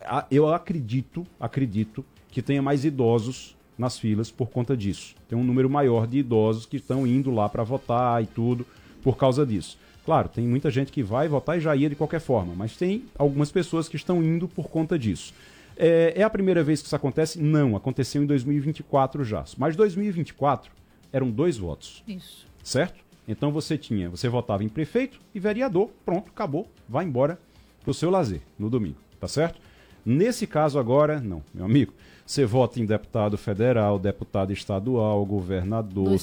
Eu acredito que tenha mais idosos nas filas por conta disso. Tem um número maior de idosos que estão indo lá para votar e tudo por causa disso. Claro, tem muita gente que vai votar e já ia de qualquer forma, mas tem algumas pessoas que estão indo por conta disso. É a primeira vez que isso acontece? Não, aconteceu em 2024 já. Mas 2024 eram 2 votos. Isso. Certo? Então você votava em prefeito e vereador, pronto, acabou, vai embora pro seu lazer no domingo, tá certo? Nesse caso agora, não, meu amigo, você vota em deputado federal, deputado estadual, governador,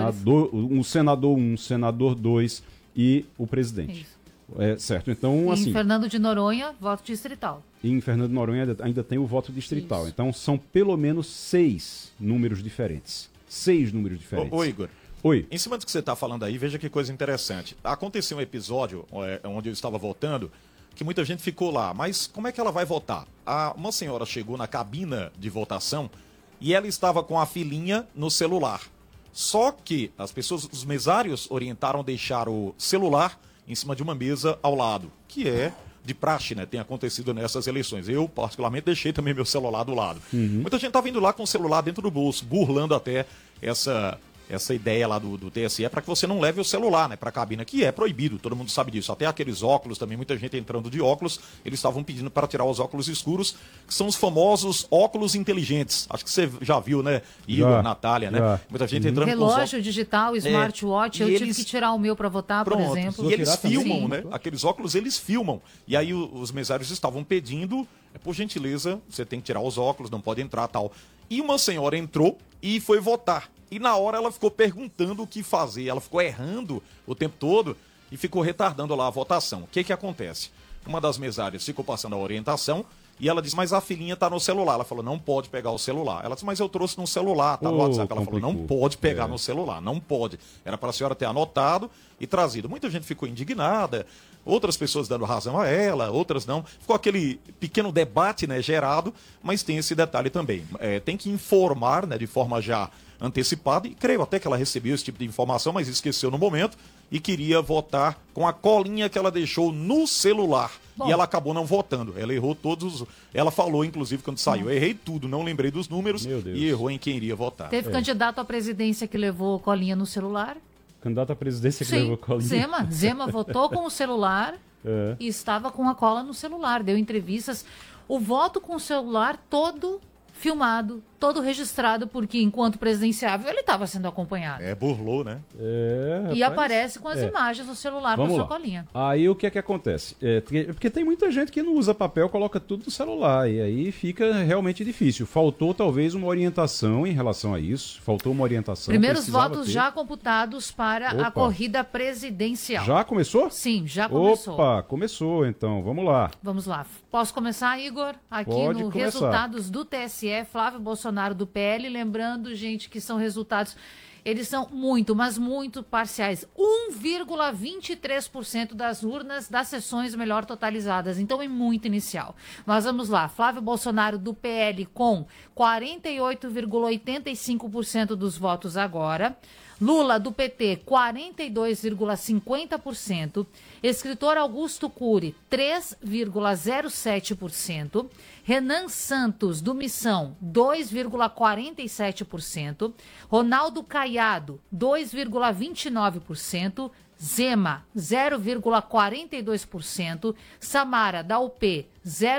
senador 1, senador 2 e o presidente. Isso. Certo, então assim... Em Fernando de Noronha, voto distrital. E em Fernando de Noronha ainda tem o voto distrital. Isso. Então são pelo menos 6 números diferentes. 6 números diferentes. Ô Igor. Oi. Em cima do que você está falando aí, veja que coisa interessante. Aconteceu um episódio onde eu estava votando, que muita gente ficou lá. Mas como é que ela vai votar? Uma senhora chegou na cabina de votação e ela estava com a filhinha no celular. Só que os mesários orientaram deixar o celular em cima de uma mesa ao lado, que é de praxe, né? Tem acontecido nessas eleições. Eu, particularmente, deixei também meu celular do lado. Muita gente tá vindo lá com o celular dentro do bolso, burlando até essa ideia lá do TSE para que você não leve o celular, né, para a cabina, que é proibido, todo mundo sabe disso. Até aqueles óculos também, muita gente entrando de óculos, eles estavam pedindo para tirar os óculos escuros, que são os famosos óculos inteligentes. Acho que você já viu, né, Igor, Natália, né? Muita gente entrando com relógio digital, smartwatch, eu tive que tirar o meu para votar, por exemplo. E eles filmam, né? Aqueles óculos, eles filmam. E aí os mesários estavam pedindo, por gentileza, você tem que tirar os óculos, não pode entrar, tal. E uma senhora entrou e foi votar. E na hora ela ficou perguntando o que fazer. Ela ficou errando o tempo todo e ficou retardando lá a votação. O que acontece? Uma das mesárias ficou passando a orientação e ela disse, mas a filhinha tá no celular. Ela falou, não pode pegar o celular. Ela disse, mas eu trouxe no celular, tá no WhatsApp. Ela falou, não pode pegar no celular, não pode. Era para a senhora ter anotado e trazido. Muita gente ficou indignada, outras pessoas dando razão a ela, outras não. Ficou aquele pequeno debate, né, gerado, mas tem esse detalhe também. Tem que informar, né, de forma já antecipada, e creio até que ela recebeu esse tipo de informação, mas esqueceu no momento e queria votar com a colinha que ela deixou no celular. Bom. E ela acabou não votando. Ela errou todos. Ela falou, inclusive, quando saiu, errei tudo, não lembrei dos números e errou em quem iria votar. Teve candidato à presidência que levou colinha no celular? Candidato à presidência que levou colinha? Zema votou com o celular e estava com a cola no celular, deu entrevistas. O voto com o celular todo filmado, todo registrado, porque enquanto presidenciável ele estava sendo acompanhado. Burlou, né? E aparece com as imagens no celular com a sua colinha. Aí o que é que acontece? Porque tem muita gente que não usa papel, coloca tudo no celular, e aí fica realmente difícil. Faltou talvez uma orientação em relação a isso, Primeiros votos já computados para a corrida presidencial. Já começou? Sim, já começou. Opa, começou então, vamos lá. Vamos lá. Posso começar, Igor? Aqui Pode no começar. Resultados do TSE, Flávio Bolsonaro do PL, lembrando, gente, que são resultados, eles são mas muito parciais. 1,23% das urnas das sessões melhor totalizadas, então é muito inicial. Mas vamos lá, Flávio Bolsonaro do PL com 48,85% dos votos agora. Lula, do PT, 42,50%. Escritor Augusto Cury, 3,07%. Renan Santos, do Missão, 2,47%. Ronaldo Caiado, 2,29%. Zema, 0,42%. Samara, da UP,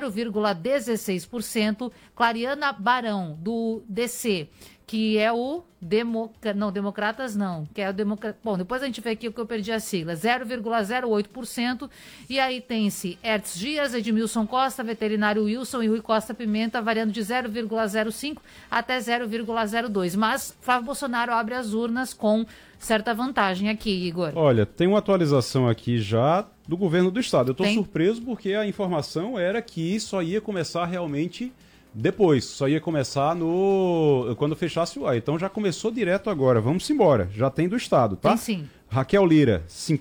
0,16%. Clariana Barão, do DC, que é o Democratas não, que é o Bom, depois a gente vê aqui o que eu perdi a sigla, 0,08%, e aí tem-se Hertz Dias, Edmilson Costa, Veterinário Wilson e Rui Costa Pimenta, variando de 0,05 até 0,02, mas Flávio Bolsonaro abre as urnas com certa vantagem aqui, Igor. Olha, tem uma atualização aqui já do governo do estado, eu estou surpreso porque a informação era que só ia começar realmente depois, só ia começar quando fechasse o ar. Então já começou direto agora. Vamos embora. Já tem do estado, tá? Tem sim. Raquel Lira,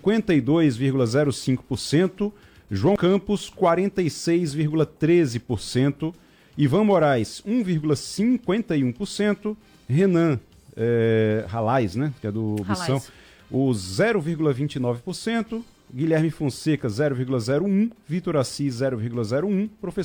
52,05%. João Campos, 46,13%. Ivan Moraes, 1,51%. Renan Ralais, né? Que é do Missão, o 0,29%. Guilherme Fonseca, 0,01%. Vitor Assis, 0,01%. Professor